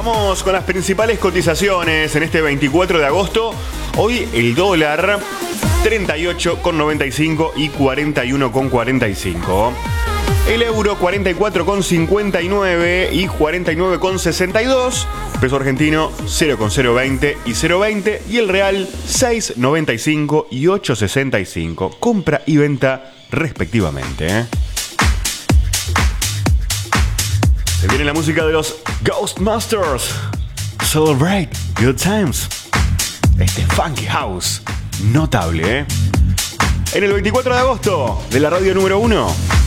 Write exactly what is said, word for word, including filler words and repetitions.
Vamos con las principales cotizaciones en este veinticuatro de agosto. Hoy el dólar treinta y ocho con noventa y cinco y cuarenta y uno con cuarenta y cinco. El euro cuarenta y cuatro con cincuenta y nueve y cuarenta y nueve con sesenta y dos. Peso argentino cero con cero veinte y cero veinte. Y el real seis noventa y cinco y ocho sesenta y cinco. Compra y venta respectivamente, ¿eh? Se viene la música de los Ghostmasters. Celebrate good times. Este funky house notable, ¿eh? En el veinticuatro de agosto de la radio número uno.